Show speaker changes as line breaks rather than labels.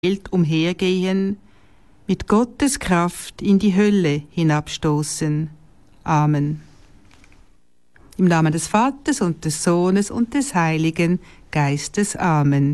Welt umhergehen, mit Gottes Kraft in die Hölle hinabstoßen. Amen. Im Namen des Vaters und des Sohnes und des Heiligen Geistes. Amen.